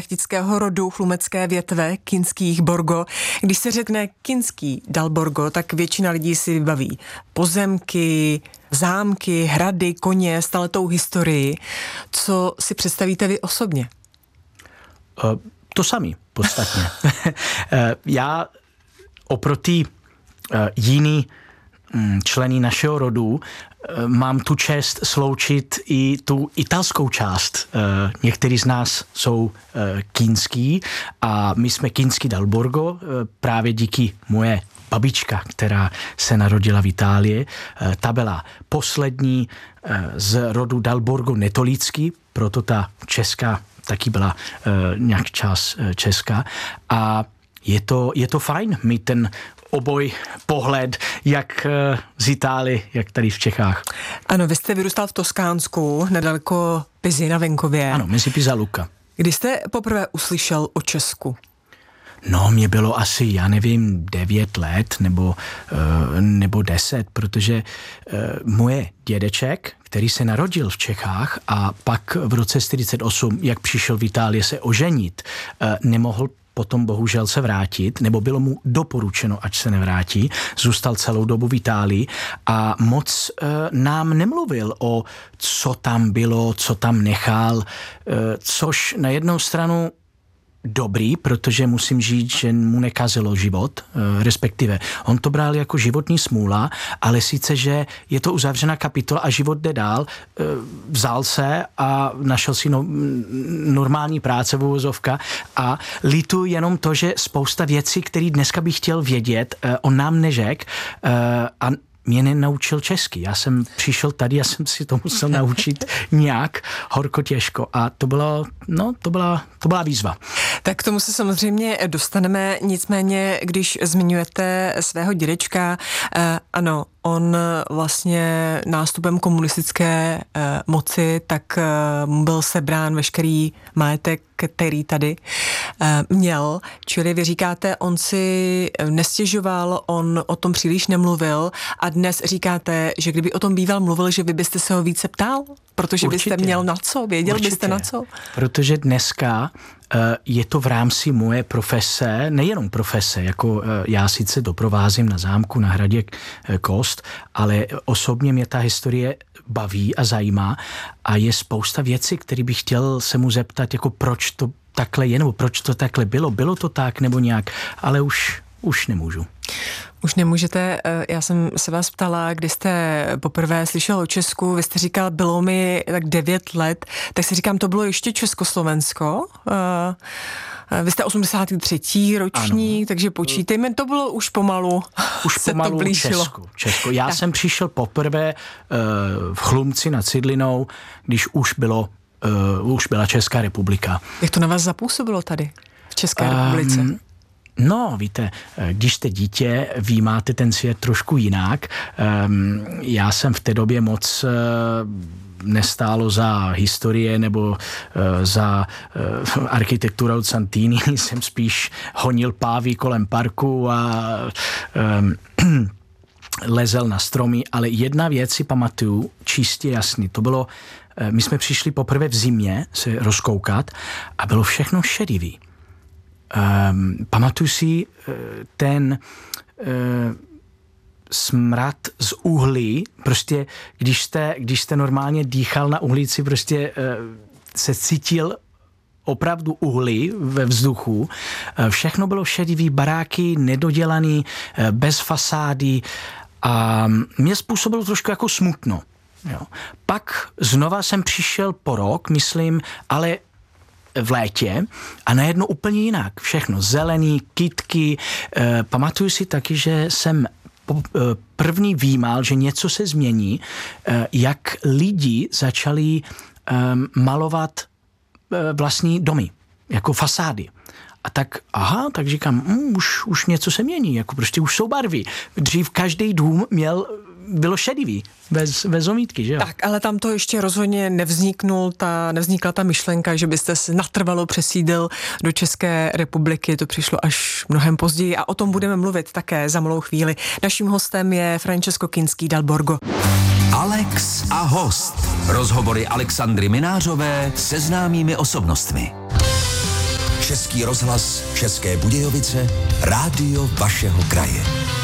šlechtického rodu chlumecké větve kinských Borgo. Když se řekne kinský Dalborgo, tak většina lidí si vybaví pozemky, zámky, hrady, koně, staletou historii. Co si představíte vy osobně? To samý, podstatně. Já oproti jiný členy našeho rodu mám tu čest sloučit i tu italskou část. Někteří z nás jsou kinský a my jsme kinský Dalborgo právě díky moje babička, která se narodila v Itálii. Ta byla poslední z rodu Dalborgo netolický, proto ta česká taky byla nějak čas česká. A je to fajn mít ten oboj pohled, jak z Itálie, jak tady v Čechách. Ano, vy jste vyrůstal v Toskánsku, nedaleko Pizy na venkově. Ano, mezi Pisa a Lucca. Kdy jste poprvé uslyšel o Česku? No, mě bylo asi, 9 let nebo 10, protože moje dědeček, který se narodil v Čechách a pak v roce 1948, jak přišel v Itálii se oženit, nemohl potom bohužel se vrátit, nebo bylo mu doporučeno, ať se nevrátí, zůstal celou dobu v Itálii a moc nám nemluvil o co tam bylo, co tam nechal, což na jednou stranu dobrý, protože musím říct, že mu nekazilo život, respektive on to bral jako životní smůla, ale sice, že je to uzavřená kapitola a život jde dál, vzal se a našel si normální práce v uvozovka a lituju jenom to, že spousta věcí, které dneska bych chtěl vědět, on nám neřekl a mě nenaučil česky. Já jsem přišel tady, já jsem si to musel naučit nějak horko těžko a to byla výzva. Tak k tomu se samozřejmě dostaneme, nicméně, když zmiňujete svého dědečka, ano, on vlastně nástupem komunistické moci, tak mu byl sebrán veškerý majetek, který tady měl. Čili vy říkáte, on si nestěžoval, on o tom příliš nemluvil a dnes říkáte, že kdyby o tom býval mluvil, že vy byste se ho více ptal? Protože určitě byste měl na co, věděl byste na co? Protože dneska je to v rámci moje profese, nejenom profese, jako já sice doprovázím na zámku na hradě Kost, ale osobně mě ta historie baví a zajímá a je spousta věcí, které bych chtěl se mu zeptat, jako proč to takhle je, nebo proč to takhle bylo to tak, nebo nějak, ale už nemůžu. Už nemůžete, já jsem se vás ptala, kdy jste poprvé slyšel o Česku, vy jste říkal, bylo mi tak 9 let, tak si říkám, to bylo ještě Československo, vy jste 83. ročník, ano. Takže počítejme, to bylo už pomalu se to blížilo. Česko. Já jsem přišel poprvé v Chlumci nad Cidlinou, když už byla Česká republika. Jak to na vás zapůsobilo tady v České republice? No, víte, když jste dítě, vy máte ten svět trošku jinak. Já jsem v té době moc nestálo za historie nebo za architekturu od Santini. Jsem spíš honil pávy kolem parku a lezel na stromy, ale jedna věc si pamatuju čistě jasný. To bylo, my jsme přišli poprvé v zimě se rozkoukat a bylo všechno šedivý. Pamatuju si ten smrad z uhlí, prostě když jste normálně dýchal na uhlíci, prostě se cítil opravdu uhlí ve vzduchu. Všechno bylo šedivý, baráky nedodělaný, bez fasády a mě způsobilo trošku jako smutno. Jo. Pak znova jsem přišel po rok, myslím, ale v létě a najednou úplně jinak. Všechno zelený, kytky. Pamatuju si taky, že jsem první výmal, že něco se změní, jak lidi začali malovat vlastní domy, jako fasády. A tak, tak říkám, už něco se mění, jako prostě už jsou barvy. Dřív každý dům bylo šedivý, bez omítky, že jo? Tak, ale tam to ještě rozhodně nevznikla ta myšlenka, že byste se natrvalo přesídlil do České republiky, to přišlo až mnohem později a o tom budeme mluvit také za malou chvíli. Naším hostem je Francesco Kinský Dalborgo. Alex a host. Rozhovory Alexandry Minářové se známými osobnostmi. Český rozhlas České Budějovice, rádio vašeho kraje.